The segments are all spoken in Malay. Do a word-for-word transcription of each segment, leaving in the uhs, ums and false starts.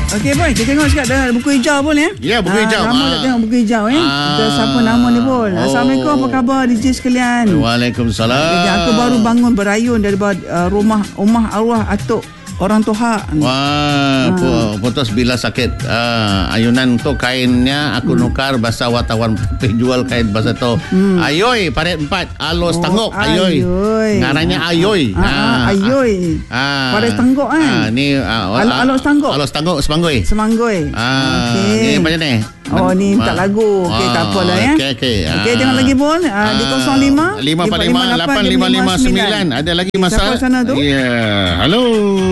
Okey boy, kita tengok sekat dah buku hijau pun ya. Ya, buku hijau. Lama tak tengok buku hijau eh. Ah. Kita siapa nama ni pun. Assalamualaikum, apa khabar D J sekalian? Waalaikumsalam. Jadi aku baru bangun berayun daripada uh, rumah rumah arwah atuk orang Toha. Wah, ah. putus bila sakit. Uh, ayunan tu kainnya aku hmm. nukar bahasa wartawan jual kain bahasa tu. Hmm. Ayoy paret empat alos oh, tangguk ayoy. Ngarannya ayoy. Ah, ah, ayoy. Ah, paret tangguk kan. Ah, ni uh, Al- alos tangguk. Alos tangguk semanggoy. Semanggoy. Ah, okay. Ni macam ni. Oh ni minta lagu. Okey tak apalah ya. Okey okey. Okey tengok lagi pun uh, di kosong lima lima empat lima lapan lima lima sembilan. Ada lagi masalah. Siapa sana tu? Ya. Yeah. Halo.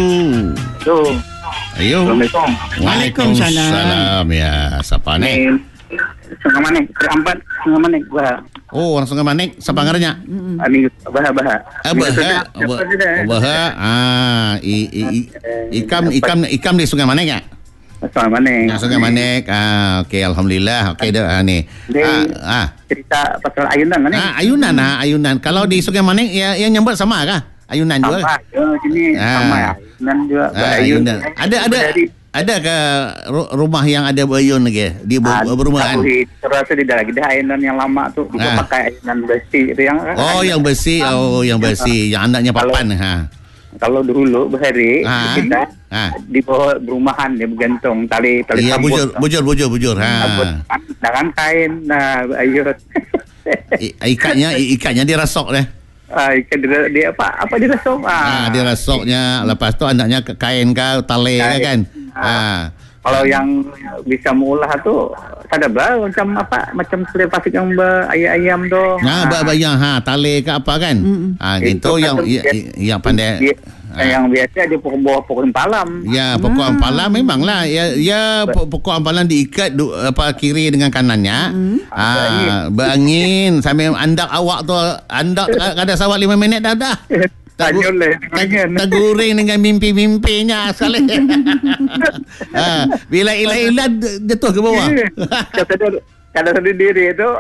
Halo. Ayo. Assalamualaikum. Waalaikumsalam. Ya, siapa ni? Sungai Manik, Empat Sungai Manik, Bah. Oh, orang Sungai Manik, siapa ngarannya? Ani Bah Bah. Ah, Bah. Bah. Ah, i, i, i, ikam ikam ikam di Sungai Manik ya? Sungai Manik. Nah, Sungai Manik. Ah, okey, alhamdulillah. Okey dah ah, ni. Ah, ah. Cerita pasal ayunan kan ni? Ah, ayunan ah, ayunan. Kalau di Sungai Manik ya yang nyambat sama kah? Ayunan juga. Sama. Oh, sini ah. sama ya. Ayunan juga. Ah, ayunan. Ada ada ada ke rumah yang ada ayun lagi di perumahan? Aku rasa di lagi dah ayunan yang lama tu dia ah. pakai ayunan besi tu yang oh yang besi oh yang besi yang anaknya papan ha. Kalau dulu berhari ha. kita ha. di bawah perumahan dia bergantung tali tali ya, sambut. bujur, bujur bujur bujur ha. Dengan kain nah ayun. Ikatnya ikatnya dirasok deh. Ah, ikan dia, dia apa apa dia rasok ah. ah dia rasoknya lepas tu anaknya ke kain kau tali kain. Kan ah. ah. Kalau yang bisa mengolah tu ada bah macam apa macam selai plastik yang ayam-ayam tu nah ha. bayang ha tali ke apa kan mm. ah gitu yang dia, yang pandai dia, ah. yang biasa dia pokok bawah pokok empalam ya pokok hmm. empalam memanglah ya ya pokok empalam diikat du, apa kiri dengan kanannya hmm. ah berangin sambil andak awak tu andak kada sawat lima minit dah dah Tagur, taguring dengan mimpi-mimpinya sekali. ha, bila ilah-ilah jatuh ke bawah. Kalau sendiri tu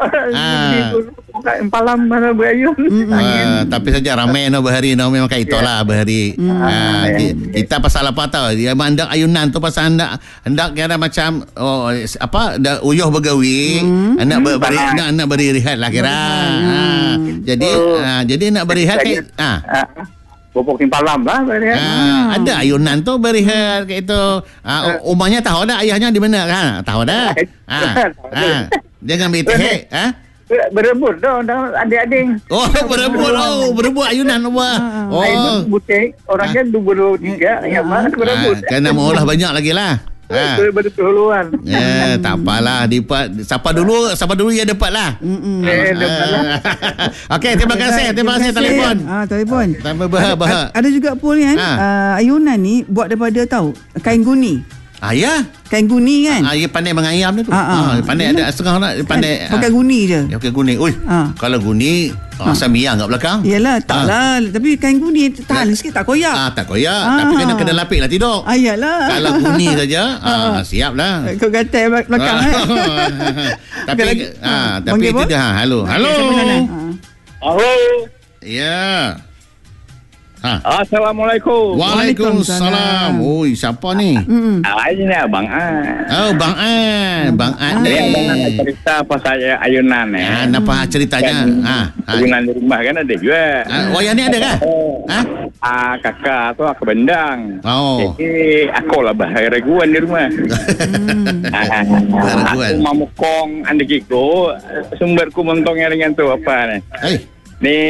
empalam mana berayun. Ah, tapi saja ramai no bahari no memang kayak itulah bahari. Ah, kita pasal apa tahu? Dia mandak ayunan tu pasal hendak hendak kira macam oh apa dah uyuh begawi, anak beri anak anak beri rehat lah kira. Ah, jadi ah, jadi nak berehat ke ah Popok timpalam lah berehat. Ah, ada ayunan tu berehat kayak itu. Ah, umahnya tahu dah ayahnya di mana kan? Tahu dah. Ah. ah. Jangan berteh, ha? Berebut dah adik-adik. Oh, berebut. Oh, berebut ayunan apa? Oh. Ayunan butik, orangnya dua tiga, yang mana berebut. Kena mengolah banyak lagi lah. Ha. Berpeluang. Ya, tak apalah. Dipat, siapa dulu, siapa dulu ya dapat lah. Eh, dapat lah. Okey, terima kasih. Terima kasih telefon. Ah, telefon. Tambah bah. Ada juga pun kan, ayunan ni buat daripada tahu kain guni. Ah ya, kain guni kan? Ah, dia pandai mengayam dia tu. Ah, ah, pandai ada setengah orang pandai kan, pakai guni je. Ya, pakai guni. Oi. Ah. Kalau guni ah. asam biang kat belakang. Yalah, taklah. Ah. Tapi kain guni tahan sikit tak koyak. Ah, tak koyak. Ah. Tapi kena kena lapik lah tidur. Ah, yalah. Kalau guni saja, ah, siaplah. Kau gatal belakang eh. Tapi ah, tapi itu dah. Halo. Halo. Halo. Ya. Ha. Assalamualaikum. Waalaikumsalam. Oi, siapa ni? Hmm. Ah, ini Abang An. Oh, Bang An. Bang An ni. Abang An cerita pasal ayunan ni. Ah, apa ceritanya? Ha. Ayunan di rumah kan ada juga. Ah, wayang ni ada kah? Ha? Ah, kakak tu aku bendang. Oh. Jadi aku lah bahaya raguan di rumah. hmm. ah, aku mamukong andik ko sumberku montongnya dengan tu apa ni? Eh. Ni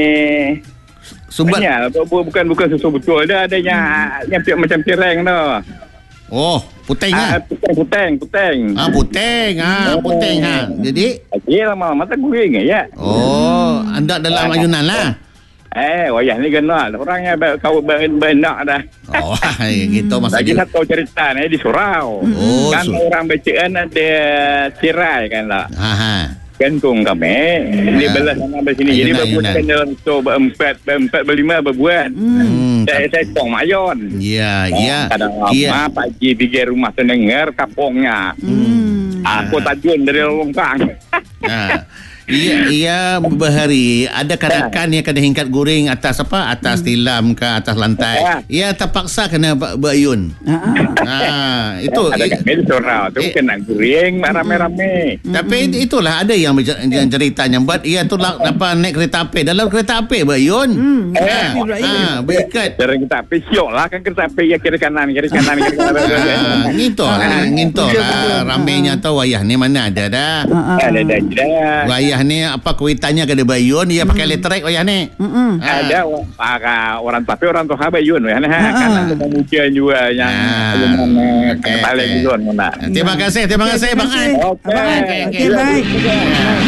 sumber ya, bukan bukan susu betul dah adanya hmm. yang macam cireng dah. Oh, puteng ah, puteng puteng puteng. Ah, puteng. Ah, puteng ha. Jadi, okey lama mata guring ya. Oh, anda dalam ayunan lah. Eh, wayah ni kena orangnya kau benak dah. Oh, gitu maksudnya. Lagi satu cerita ni di surau. Oh, kan sur- orang bacaan ada cirai kan lah. Ha ha. Gantung kami di belah sana belah sini. Jadi berbuat dalam tu berempat, berempat, berlima berbuat. Hmm. Saya saya tong mayon. Ya, ya. Kadang lama pagi pergi rumah tendengar kapongnya. Hmm. Aku tajun dari longkang. Ha. Ia, ia Bahari ada kadang-kadang yang kena hingkat guring atas apa? Atas tilam ke atas lantai. Ia terpaksa kena Bayun. Ha, itu ada kami sorau tu eh, kena guring rame-rame. Tapi itulah ada yang, yang ceritanya buat ia tu lah, apa naik kereta api dalam kereta api Bayun. Hmm, Ha, ha, berikat. Cara kita api siok lah kan kereta api ya kiri kanan kiri kanan kiri kanan. Ah, ngito lah, ngito lah. Ramainya tu wayah ni mana ada dah. Ada dah dah. Wayah ni apa kuitannya ke Bayun, dia pakai elektrik wayah ni. Mm-mm. Ada para orang tapi orang tua Bayun ya nah kan ada mujian juga yang Okey, paling okey. Bayun mana. Terima kasih, terima kasih Bang An. Okey. Okey, okey. Okey, baik.